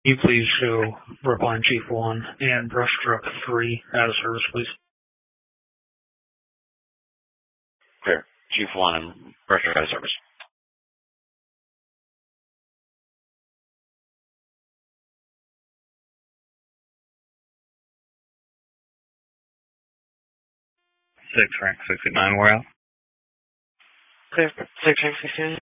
Can you please show Brookline Chief 1 and Brushstruck 3 out of service, please? Clear. Chief 1 and Brushstruck out of service. Rank 69, we're out. Clear. 6 rank 69.